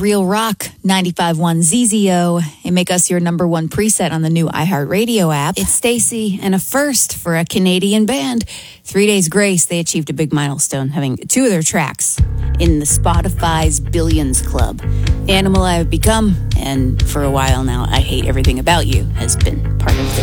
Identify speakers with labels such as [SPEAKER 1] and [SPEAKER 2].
[SPEAKER 1] Real Rock, 95.1 ZZO, and make us your number one preset on the new iHeartRadio app.
[SPEAKER 2] It's Stacy, and a first for a Canadian band. 3 Days Grace, they achieved a big milestone, having 2 of their tracks in the Spotify's Billions Club. Animal I've Become, and for a while now, I Hate Everything About You has been part of this